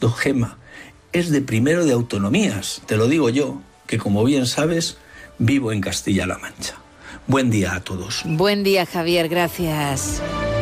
esto, Gema, es de primero de autonomías. Te lo digo yo, que como bien sabes, vivo en Castilla-La Mancha. Buen día a todos. Buen día, Javier, gracias.